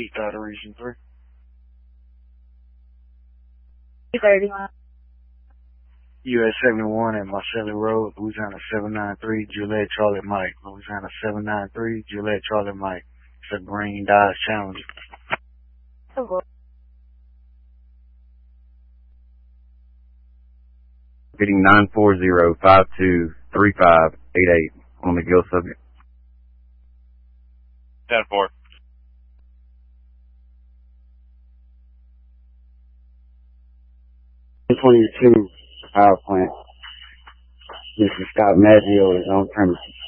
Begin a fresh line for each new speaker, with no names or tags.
East out of Region 3.
30.
US 71 at Marcelli Road, Louisiana 793, Juliet Charlie Mike. Louisiana 793, Juliet Charlie Mike. It's a green Dodge Challenger.
Getting 940-523588 on the McGill subject.
10-4.
#22 power plant. Mr. Scott Maggio is on premises.